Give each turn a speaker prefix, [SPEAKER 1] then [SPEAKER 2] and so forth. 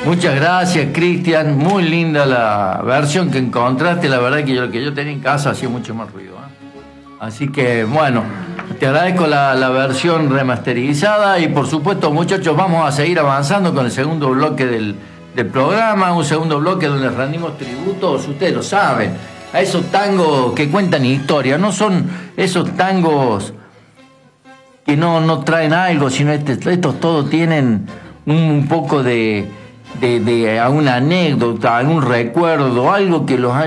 [SPEAKER 1] Muchas gracias, Cristian. Muy linda la versión que encontraste. La verdad que lo que yo tenía en casa hacía mucho más ruido, ¿eh? Así que, bueno, te agradezco la versión remasterizada y, por supuesto, muchachos, vamos a seguir avanzando con el segundo bloque del programa. Un segundo bloque donde rendimos tributos, ustedes lo saben, a esos tangos que cuentan historia. No son esos tangos que no traen algo, sino estos todos tienen un poco de alguna anécdota, algún recuerdo, algo que los